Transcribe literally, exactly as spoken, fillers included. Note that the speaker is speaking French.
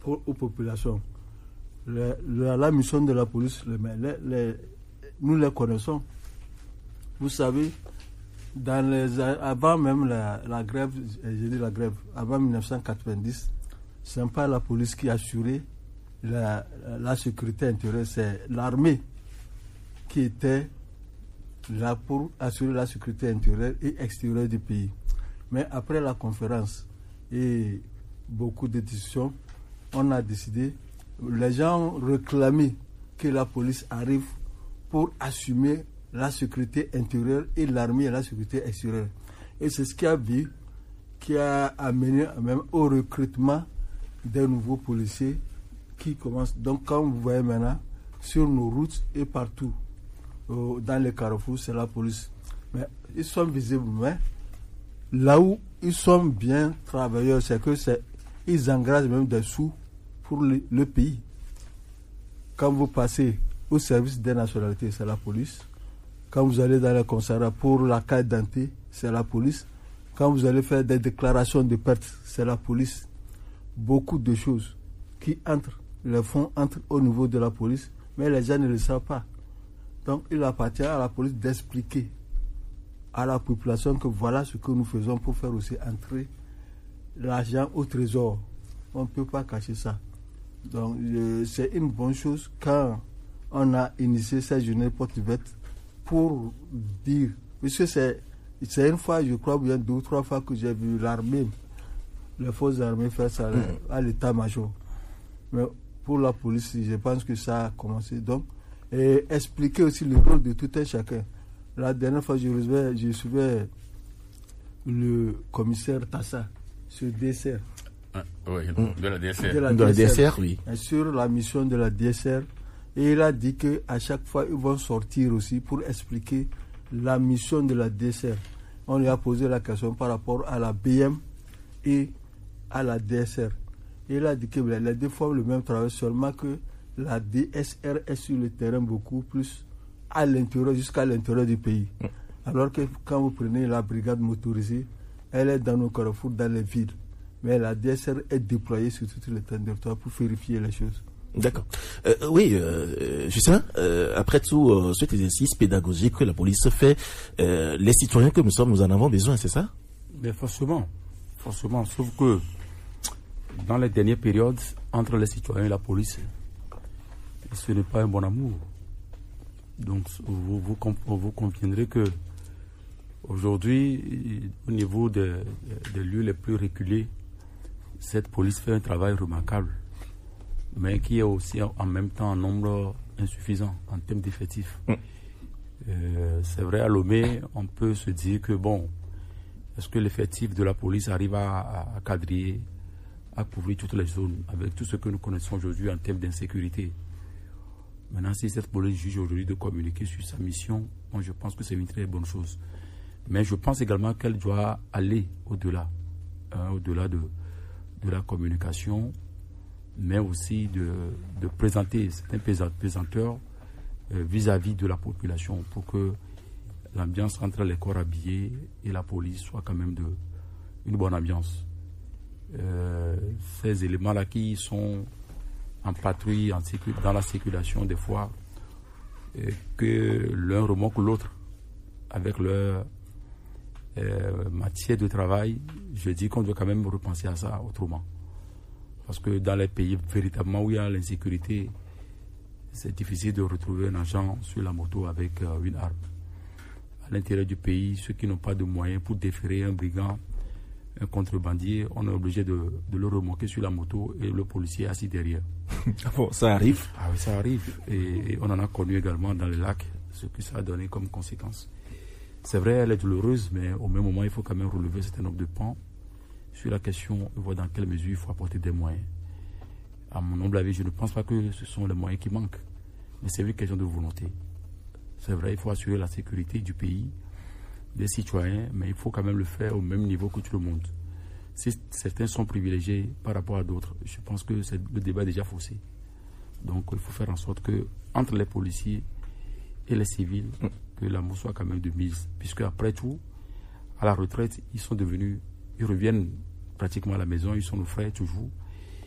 pour, aux populations. Le, le, la mission de la police, les, les, les, nous les connaissons. Vous savez, dans les, avant même la, la grève, j'ai dit la grève, avant mille neuf cent quatre-vingt-dix, ce n'est pas la police qui assurait la, la sécurité intérieure, c'est l'armée qui était là pour assurer la sécurité intérieure et extérieure du pays. Mais après la conférence et beaucoup de discussions, on a décidé, les gens réclamaient que la police arrive pour assumer la sécurité intérieure et l'armée et la sécurité extérieure. Et c'est ce qui a vu, qui a amené même au recrutement des nouveaux policiers qui commencent. Donc quand vous voyez maintenant, sur nos routes et partout, euh, dans les carrefours, c'est la police. Mais ils sont visibles, mais là où ils sont bien travailleurs, c'est que c'est, ils engagent même des sous pour le, le pays. Quand vous passez au service des nationalités, c'est la police. Quand vous allez dans les commissariats pour la carte d'identité, c'est la police. Quand vous allez faire des déclarations de perte, c'est la police. Beaucoup de choses qui entrent, les fonds entrent au niveau de la police, mais les gens ne le savent pas. Donc il appartient à la police d'expliquer à la population que voilà ce que nous faisons pour faire aussi entrer l'argent au trésor. On ne peut pas cacher ça. Donc euh, c'est une bonne chose quand on a initié cette journée porte ouverte pour dire, puisque c'est, c'est une fois, je crois bien deux ou trois fois que j'ai vu l'armée, les forces armées faire ça mmh. à l'état-major. Mais pour la police, je pense que ça a commencé. Donc, et expliquer aussi le rôle de tout un chacun. La dernière fois, je recevais, je suivais le commissaire Tassa sur D S R. Ah, oui, de la D S R. De la, de la D S R, D S R, oui. Sur la mission de la D S R. Et il a dit qu'à chaque fois, ils vont sortir aussi pour expliquer la mission de la D S R. On lui a posé la question par rapport à la B M et à la D S R. Et il a dit que les deux font le même travail, seulement que la D S R est sur le terrain beaucoup plus à l'intérieur, jusqu'à l'intérieur du pays. Mm. Alors que quand vous prenez la brigade motorisée, elle est dans nos carrefours, dans les villes. Mais la D S R est déployée sur tout le territoire pour vérifier les choses. D'accord. Euh, oui, euh, Justin, euh, après tout euh, cet exercice pédagogique que la police fait, euh, les citoyens que nous sommes, nous en avons besoin, c'est ça? Mais forcément, forcément, sauf que dans les dernières périodes, entre les citoyens et la police, ce n'est pas un bon amour. Donc, vous, vous, vous conviendrez que aujourd'hui, au niveau des, des lieux les plus reculés, cette police fait un travail remarquable, mais qui est aussi en même temps un nombre insuffisant en termes d'effectifs. Mm. Euh, c'est vrai, à Lomé, on peut se dire que, bon, est-ce que l'effectif de la police arrive à, à, à quadriller, à couvrir toutes les zones, avec tout ce que nous connaissons aujourd'hui en termes d'insécurité? Maintenant, si cette police juge aujourd'hui de communiquer sur sa mission, moi je pense que c'est une très bonne chose. Mais je pense également qu'elle doit aller au-delà, hein, au-delà de, de la communication, mais aussi de, de présenter certains pesanteurs euh, vis-à-vis de la population pour que l'ambiance entre les corps habillés et la police soit quand même de, une bonne ambiance. Euh, ces éléments-là qui sont en patrouille, en sécu, dans la circulation des fois, euh, que l'un remonte l'autre avec leur euh, matière de travail, je dis qu'on doit quand même repenser à ça autrement. Parce que dans les pays véritablement où il y a l'insécurité, c'est difficile de retrouver un agent sur la moto avec euh, une arme. À l'intérieur du pays, ceux qui n'ont pas de moyens pour déférer un brigand, un contrebandier, on est obligé de, de le remorquer sur la moto et le policier est assis derrière. Ah bon, ça arrive? Ah oui, ça arrive. Et, et on en a connu également dans les lacs, ce que ça a donné comme conséquence. C'est vrai, elle est douloureuse, mais au même moment, il faut quand même relever un certain nombre de pans sur la question de voir dans quelle mesure il faut apporter des moyens. À mon humble avis, je ne pense pas que ce sont les moyens qui manquent, mais c'est une question de volonté. C'est vrai, il faut assurer la sécurité du pays, des citoyens, mais il faut quand même le faire au même niveau que tout le monde. Si certains sont privilégiés par rapport à d'autres, je pense que c'est, le débat est déjà faussé. Donc il faut faire en sorte que entre les policiers et les civils, que l'amour soit quand même de mise. Puisque après tout, à la retraite, ils sont devenus, ils reviennent pratiquement à la maison, ils sont nos frères toujours.